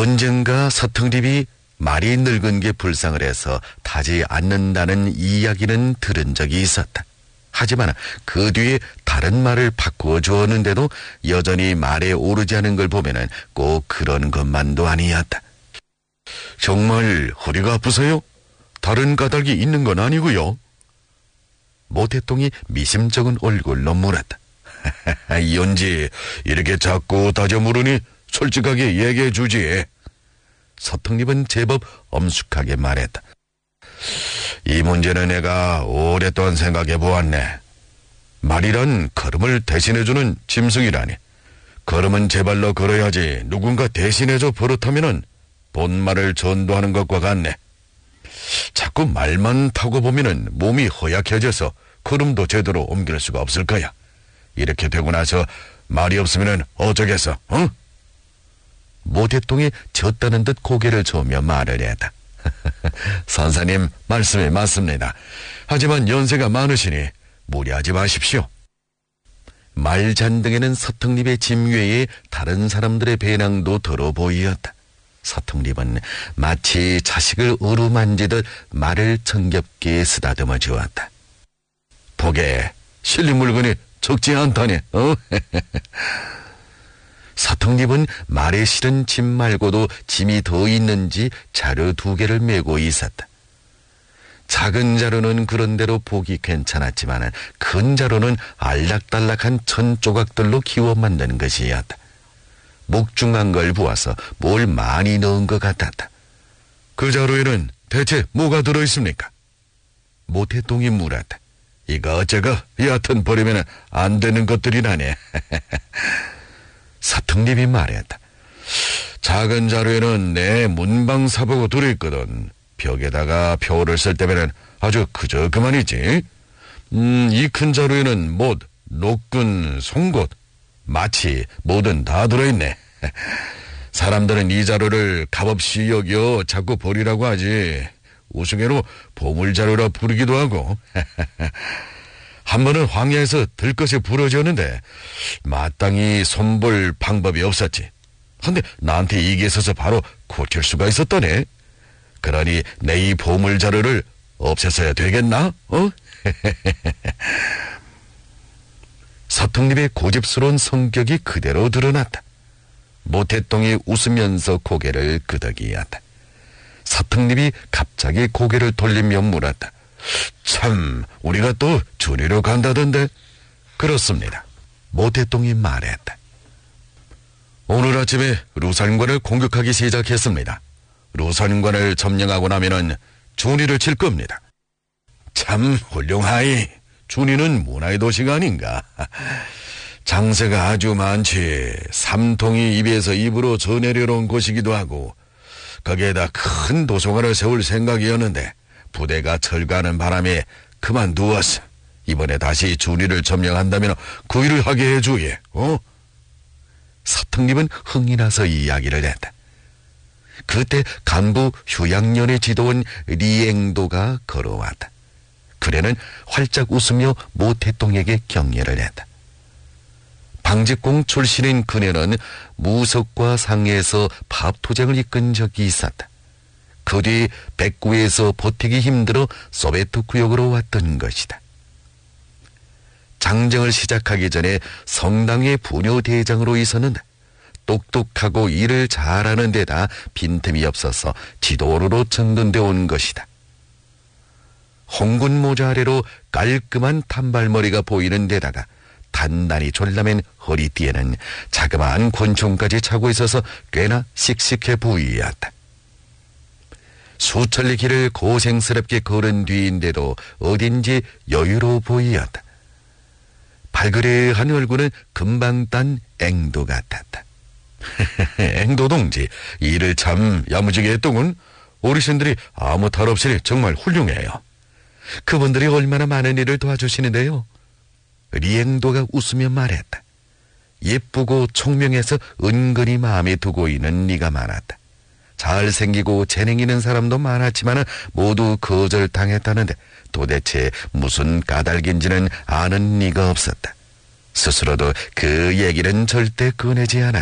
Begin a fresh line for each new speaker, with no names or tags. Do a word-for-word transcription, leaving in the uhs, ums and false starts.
언젠가 서통립이 말이 늙은 게 불쌍을 해서 타지 않는다는 이야기는 들은 적이 있었다. 하지만 그 뒤에 다른 말을 바꾸어 주었는데도 여전히 말에 오르지 않은 걸 보면은 꼭 그런 것만도 아니었다. 정말 허리가 아프세요? 다른 까닭이 있는 건 아니고요. 모태똥이 미심쩍은 얼굴로 물었다. 이언지 이렇게 자꾸 따져 물으니 솔직하게 얘기해 주지. 서통립은 제법 엄숙하게 말했다. 이 문제는 내가 오랫동안 생각해 보았네. 말이란 걸음을 대신해주는 짐승이라니. 걸음은 제 발로 걸어야지 누군가 대신해줘 버릇하면은 본말을 전도하는 것과 같네. 자꾸 말만 타고 보면은 몸이 허약해져서 걸음도 제대로 옮길 수가 없을 거야. 이렇게 되고 나서 말이 없으면은 어쩌겠어, 어? 모태똥이 졌다는 듯 고개를 저으며 말을 했다. 선사님 말씀이 맞습니다. 하지만 연세가 많으시니 무리하지 마십시오. 말잔등에는 서통립의 짐 외에 다른 사람들의 배낭도 들어 보이었다. 서통립은 마치 자식을 어루만지듯 말을 정겹게 쓰다듬어 주었다. 보게 실린 물건이 적지 않다네. 어? 서통립은 말에 실은 짐 말고도 짐이 더 있는지 자루 두 개를 메고 있었다. 작은 자루는 그런대로 보기 괜찮았지만 큰 자루는 알락달락한 천 조각들로 기워 만든 것이었다. 묵중한 걸 보아서 뭘 많이 넣은 것 같았다. 그 자루에는 대체 뭐가 들어있습니까? 모태똥이 물었다. 이거 어째가 여하튼 버리면 안 되는 것들이라네. 서통립이 말했다. 작은 자루에는 내 문방사보고 들어있거든. 벽에다가 표를 쓸 때면은 아주 그저 그만이지. 음, 이 큰 자루에는 못, 녹근, 송곳, 마치 뭐든 다 들어있네. 사람들은 이 자루를 값없이 여겨 자꾸 버리라고 하지. 우스개로 보물자루라 부르기도 하고. 한 번은 황야에서 들것이 부러졌는데 마땅히 손볼 방법이 없었지. 근데 나한테 이게 있어서 바로 고칠 수가 있었더네. 그러니 내 이 보물자루를 없애서야 되겠나? 어? 서통립의 고집스러운 성격이 그대로 드러났다. 모태똥이 웃으면서 고개를 끄덕이었다. 서통립이 갑자기 고개를 돌리며 물었다. 참, 우리가 또 준이로 간다던데? 그렇습니다. 모태똥이 말했다. 오늘 아침에 루산관을 공격하기 시작했습니다. 루산관을 점령하고 나면은 준이를 칠 겁니다. 참 훌륭하이. 준이는 문화의 도시가 아닌가. 장세가 아주 많지. 삼통이 입에서 입으로 전해려온 곳이기도 하고 거기에다 큰 도서관을 세울 생각이었는데 부대가 철거하는 바람에 그만두었어. 이번에 다시 준이를 점령한다면 그 일을 하게 해주예. 어? 서통립은 흥이 나서 이야기를 했다. 그때 간부 휴양년의 지도원 리앵도가 걸어왔다. 그래는 활짝 웃으며 모태똥에게 격려를 했다. 방직공 출신인 그녀는 무석과 상해에서 밥투쟁을 이끈 적이 있었다. 그 뒤 백구에서 버티기 힘들어 소베트 구역으로 왔던 것이다. 장정을 시작하기 전에 성당의 부녀대장으로 있었는데 똑똑하고 일을 잘하는 데다 빈틈이 없어서 지도원으로 전근돼 온 것이다. 홍군 모자 아래로 깔끔한 단발머리가 보이는 데다가 단단히 졸라맨 허리띠에는 자그마한 권총까지 차고 있어서 꽤나 씩씩해 보이었다. 수천리 길을 고생스럽게 걸은 뒤인데도 어딘지 여유로워 보이었다. 발그레한 얼굴은 금방 딴 앵도 같았다. 앵도 동지, 일을 참 야무지게 했더군. 어르신들이 아무 탈 없이 정말 훌륭해요. 그분들이 얼마나 많은 일을 도와주시는데요. 리앵도가 웃으며 말했다. 예쁘고 총명해서 은근히 마음에 두고 있는 네가 많았다. 잘생기고 재능 있는 사람도 많았지만 모두 거절당했다는데 도대체 무슨 까닭인지는 아는 네가 없었다. 스스로도 그 얘기는 절대 꺼내지 않았다.